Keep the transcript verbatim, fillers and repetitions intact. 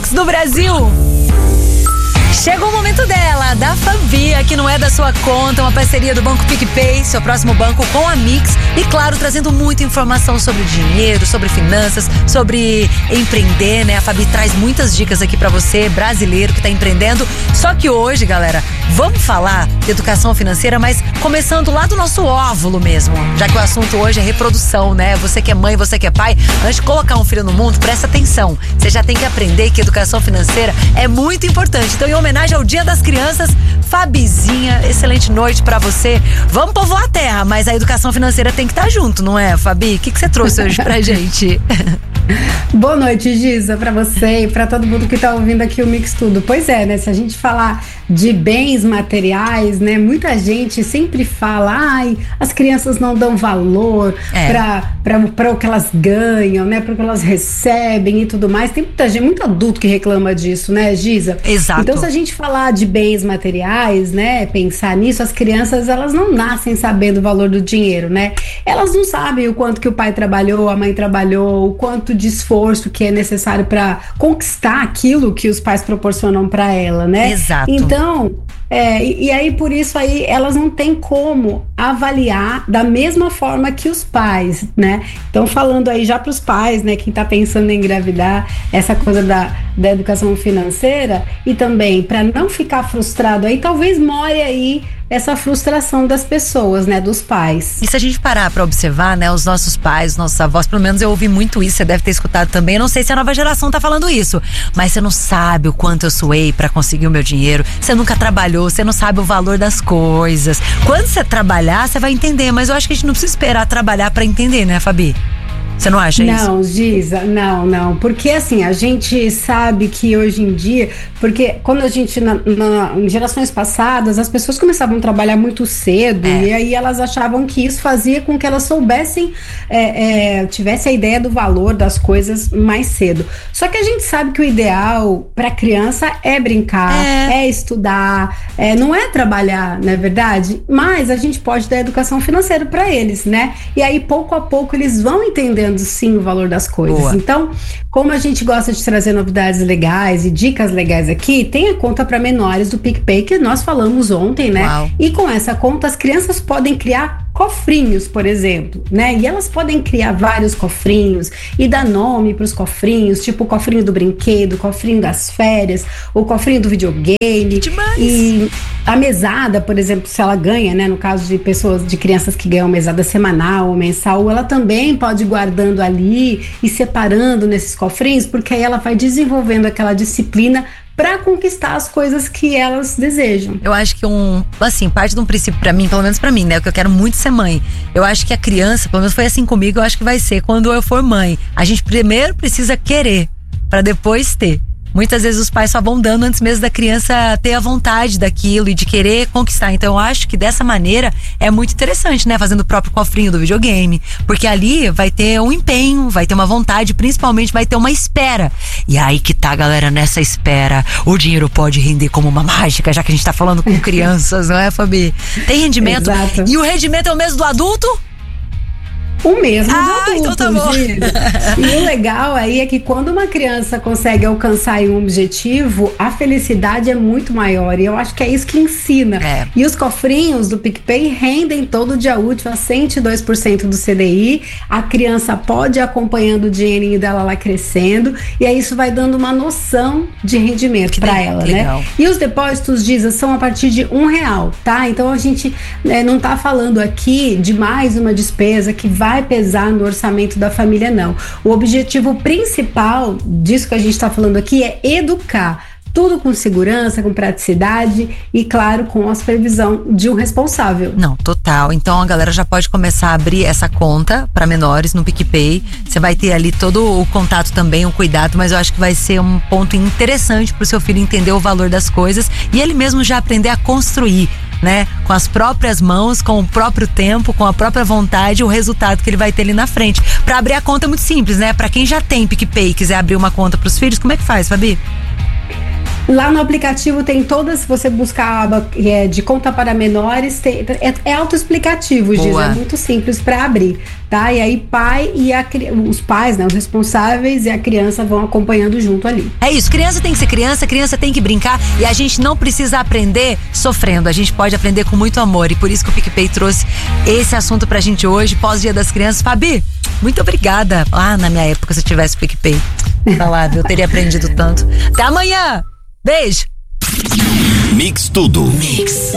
Pix do Brasil. Chegou o momento dela, da Fabi, que não é da sua conta, uma parceria do Banco PicPay, seu próximo banco com a Mix. E claro, trazendo muita informação sobre dinheiro, sobre finanças, sobre empreender, né? A Fabi traz muitas dicas aqui pra você, brasileiro que tá empreendendo. Só que hoje, galera, vamos falar de educação financeira, mas começando lá do nosso óvulo mesmo. Já que o assunto hoje é reprodução, né? Você que é mãe, você que é pai, antes de colocar um filho no mundo, presta atenção. Você já tem que aprender que educação financeira é muito importante. Então, em homenagem ao Dia das Crianças, Fabizinha, excelente noite pra você. Vamos povoar a terra, mas a educação financeira tem que estar junto, não é, Fabi? O que, que você trouxe hoje pra gente? Boa noite, Giza, pra você e pra todo mundo que tá ouvindo aqui o Mix Tudo. Pois é, né? Se a gente falar de bens materiais, né? Muita gente sempre fala, ai, as crianças não dão valor é. pra, pra, pra o que elas ganham, né? Pra o que elas recebem e tudo mais. Tem muita gente, muito adulto que reclama disso, né, Giza? Exato. Então, se a gente falar de bens materiais, né? Pensar nisso, as crianças, elas não nascem sabendo o valor do dinheiro, né? Elas não sabem o quanto que o pai trabalhou, a mãe trabalhou, o quanto de esforço que é necessário para conquistar aquilo que os pais proporcionam para ela, né? Exato. Então, é, e, e aí por isso aí elas não têm como avaliar da mesma forma que os pais, né? Então, falando aí já para os pais, né? Quem tá pensando em engravidar, essa coisa da, da educação financeira, e também para não ficar frustrado aí, talvez more aí essa frustração das pessoas, né, dos pais. E se a gente parar pra observar, né, os nossos pais, os nossos avós, pelo menos eu ouvi muito isso, você deve ter escutado também, eu não sei se a nova geração tá falando isso, mas você não sabe o quanto eu suei pra conseguir o meu dinheiro, você nunca trabalhou, você não sabe o valor das coisas. Quando você trabalhar, você vai entender, mas eu acho que a gente não precisa esperar trabalhar pra entender, né, Fabi? Você não acha isso? Não, Giza, não, não. Porque assim, a gente sabe que hoje em dia, porque quando a gente, na, na, em gerações passadas, as pessoas começavam a trabalhar muito cedo, é. e aí elas achavam que isso fazia com que elas soubessem, é, é, tivesse a ideia do valor das coisas mais cedo. Só que a gente sabe que o ideal para criança é brincar, é, é estudar, é, não é trabalhar, não é verdade? Mas a gente pode dar educação financeira para eles, né? E aí, pouco a pouco, eles vão entendendo sim o valor das coisas. Boa. Então, como a gente gosta de trazer novidades legais e dicas legais aqui, tem a conta para menores do PicPay que nós falamos ontem, né? Uau. E com essa conta as crianças podem criar cofrinhos, por exemplo, né? E elas podem criar vários cofrinhos e dar nome para os cofrinhos, tipo o cofrinho do brinquedo, o cofrinho das férias, o cofrinho do videogame. Demais. E a mesada, por exemplo, se ela ganha, né? No caso de pessoas, de crianças que ganham mesada semanal ou mensal, ela também pode guardar dando ali e separando nesses cofrinhos, porque aí ela vai desenvolvendo aquela disciplina para conquistar as coisas que elas desejam. Eu acho que um, assim, parte de um princípio para mim, pelo menos para mim, né, que eu quero muito ser mãe. Eu acho que a criança, pelo menos foi assim comigo, eu acho que vai ser quando eu for mãe. A gente primeiro precisa querer para depois ter. Muitas vezes os pais só vão dando antes mesmo da criança ter a vontade daquilo e de querer conquistar. Então eu acho que dessa maneira é muito interessante, né? Fazendo o próprio cofrinho do videogame. Porque ali vai ter um empenho, vai ter uma vontade, principalmente vai ter uma espera. E aí que tá, galera, nessa espera, o dinheiro pode render como uma mágica, já que a gente tá falando com crianças, não é, Fabi? Tem rendimento. Exato. E o rendimento é o mesmo do adulto? O mesmo ah, do adulto, então tá bom. E o legal aí é que quando uma criança consegue alcançar um objetivo, a felicidade é muito maior. E eu acho que é isso que ensina. É. E os cofrinhos do PicPay rendem todo dia útil a cento e dois por cento do C D I. A criança pode ir acompanhando o dinheirinho dela lá crescendo. E aí isso vai dando uma noção de rendimento para ela, né? Legal. E os depósitos, Giza, são a partir de um real, tá? Então a gente né, não tá falando aqui de mais uma despesa que vai vai pesar no orçamento da família, não. O objetivo principal disso que a gente está falando aqui é educar. Tudo com segurança, com praticidade e, claro, com a supervisão de um responsável. Não, total. Então a galera já pode começar a abrir essa conta para menores no PicPay. Você vai ter ali todo o contato também, o cuidado, mas eu acho que vai ser um ponto interessante pro seu filho entender o valor das coisas e ele mesmo já aprender a construir, né? Com as próprias mãos, com o próprio tempo, com a própria vontade, o resultado que ele vai ter ali na frente. Para abrir a conta é muito simples, né? Para quem já tem PicPay e quiser abrir uma conta pros filhos, como é que faz, Fabi? Lá no aplicativo tem todas, se você buscar a aba é, de conta para menores, tem, é, é autoexplicativo, Giz, é muito simples para abrir, tá? E aí pai e a, os pais, né, os responsáveis e a criança vão acompanhando junto ali. É isso, criança tem que ser criança, criança tem que brincar e a gente não precisa aprender sofrendo, a gente pode aprender com muito amor e por isso que o PicPay trouxe esse assunto pra gente hoje, pós-dia das crianças. Fabi, muito obrigada. Ah, na minha época, se eu tivesse o PicPay, tá lá, eu teria aprendido tanto. Até amanhã! Beijo! Mix Tudo. Mix.